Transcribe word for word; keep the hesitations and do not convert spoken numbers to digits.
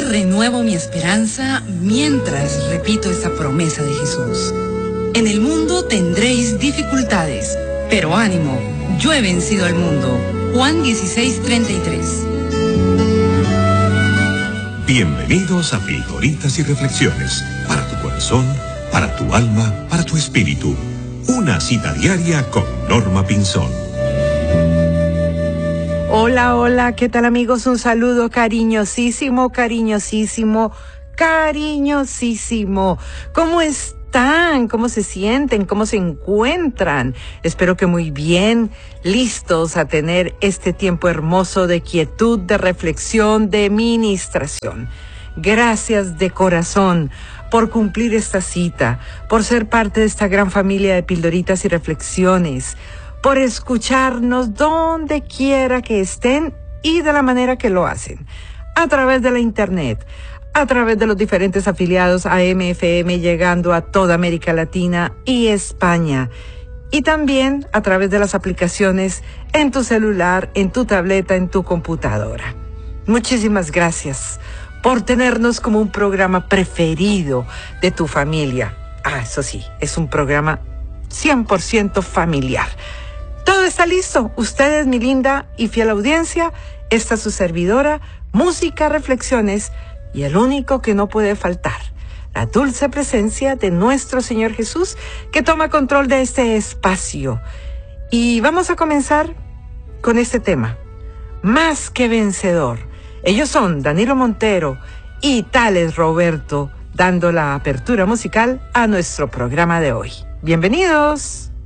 renuevo mi esperanza mientras repito esta promesa de Jesús. En el mundo tendréis dificultades, pero ánimo, yo he vencido al mundo. Juan dieciséis, treinta y tres. Bienvenidos a Pildoritas y Reflexiones, para tu corazón, para tu alma, para tu espíritu. Una cita diaria con Norma Pinzón. Hola, hola, ¿qué tal amigos? Un saludo cariñosísimo, cariñosísimo, cariñosísimo. ¿Cómo están? ¿Cómo se sienten? ¿Cómo se encuentran? Espero que muy bien, listos a tener este tiempo hermoso de quietud, de reflexión, de ministración. Gracias de corazón por cumplir esta cita, por ser parte de esta gran familia de Pildoritas y Reflexiones, por escucharnos donde quiera que estén y de la manera que lo hacen, a través de la internet, a través de los diferentes afiliados a M F M, llegando a toda América Latina y España, y también a través de las aplicaciones en tu celular, en tu tableta, en tu computadora. Muchísimas gracias por tenernos como un programa preferido de tu familia. Ah, eso sí, es un programa cien por ciento familiar. Todo está listo. Ustedes, mi linda y fiel audiencia, esta es su servidora, Música, Reflexiones, y el único que no puede faltar, la dulce presencia de nuestro Señor Jesús, que toma control de este espacio. Y vamos a comenzar con este tema, Más que Vencedor. Ellos son Danilo Montero y Tales Roberto, dando la apertura musical a nuestro programa de hoy. Bienvenidos.